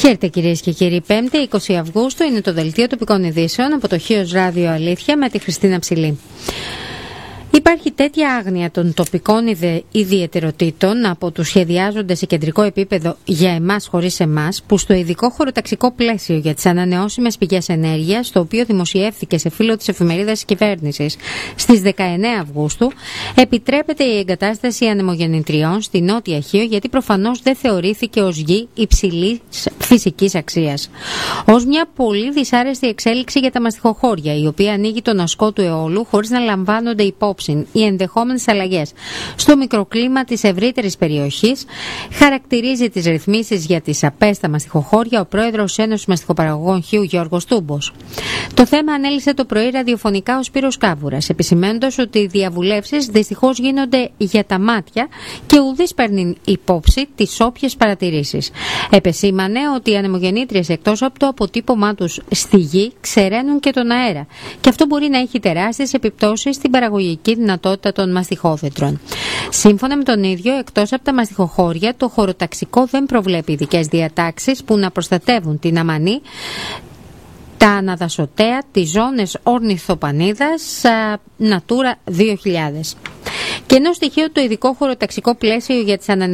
Χαίρετε κυρίες και κύριοι, 5η 20 Αυγούστου είναι το δελτίο τοπικών ειδήσεων από το Χίος Ράδιο Αλήθεια με τη Χριστίνα Ψηλή. Υπάρχει τέτοια άγνοια των τοπικών ιδιαιτεροτήτων από τους σχεδιάζοντες σε κεντρικό επίπεδο για εμάς χωρίς εμάς, που στο ειδικό χωροταξικό πλαίσιο για τις ανανεώσιμες πηγές ενέργειας, το οποίο δημοσιεύθηκε σε φύλλο της εφημερίδας της κυβέρνησης στις 19 Αυγούστου, επιτρέπεται η εγκατάσταση ανεμογεννητριών στη Νότια Χίο, γιατί προφανώς δεν θεωρήθηκε ως γη υψηλής φυσικής αξίας. Ως μια πολύ δυσάρεστη εξέλιξη για τα μαστιχοχώρια, η οποία ανοίγει τον ασκό του αιώλου χωρίς να λαμβάνονται υπόψη οι ενδεχόμενες αλλαγές στο μικροκλίμα της ευρύτερης περιοχής, χαρακτηρίζει τις ρυθμίσεις για τις ΑΠΕ στα μαστιχοχώρια ο πρόεδρος Ένωσης Μαστιχοπαραγωγών Χίου Γιώργος Τούμπος. Το θέμα ανέλησε το πρωί ραδιοφωνικά ο Σπύρος Κάβουρας, επισημαίνοντας ότι οι διαβουλεύσεις δυστυχώς γίνονται για τα μάτια και ουδής παίρνει υπόψη τις όποιες παρατηρήσεις. Επεσήμανε ότι οι ανεμογεννήτριες, εκτός από το αποτύπωμά τους στη γη, ξεραίνουν και τον αέρα, και αυτό μπορεί να έχει τεράστιες επιπτώσεις στην παραγωγική δυνατότητα των μαστιχόφετρων. Σύμφωνα με τον ίδιο, εκτός από τα μαστιχοχώρια, το χωροταξικό δεν προβλέπει ειδικές διατάξεις που να προστατεύουν την αμανή, τα αναδασωτέα, τις ζώνες ορνηθοπανίδας, Natura 2000. Και ενώ στοιχείο το ειδικό χωροταξικό πλαίσιο για τις